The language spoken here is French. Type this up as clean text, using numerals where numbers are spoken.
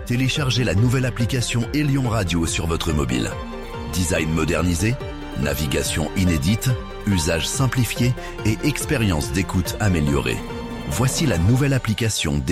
téléchargez la nouvelle application Elion Radio sur votre mobile. Design modernisé, navigation inédite, usage simplifié et expérience d'écoute améliorée. Voici la nouvelle application